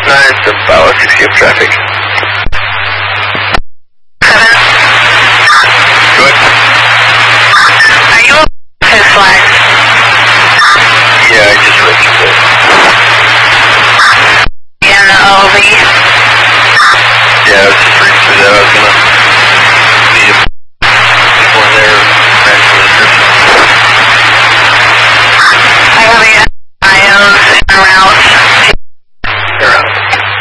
it's about 60 of traffic. 7. Go ahead. Are you his flag? Yeah, I just registered it. In the OV? Yeah, I was just reading through that. I was gonna see if people in there actually description. I have the IOs en route. They're out.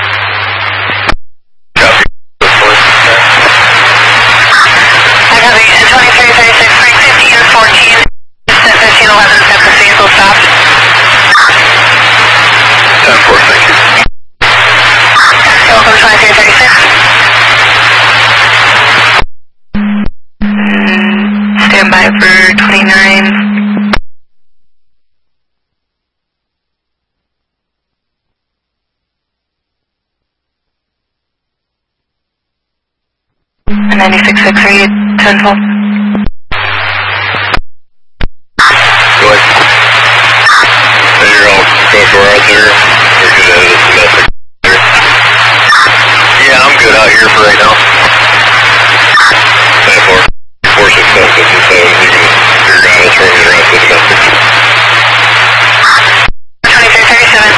Copy. I have the 2336, 315, 14, 1511, Central vehicle stopped. 10-4, thank you. Welcome 2336. Stand by for 29. And 9663, 1012. Go ahead. So you're all going for out there? You're good at it, domestic. Yeah, I'm good out here for right now. 10-4. 46757. You can figure out what's wrong with the rest of the domestic. 2337.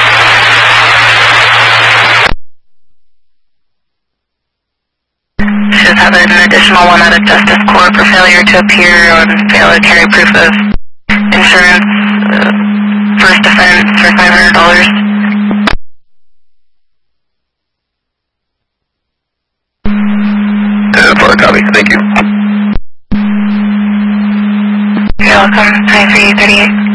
Should have an additional one out of Justice Corp for failure to appear on fail to carry proof of insurance. First offense for $500. For a copy, thank you. You're welcome. 2338.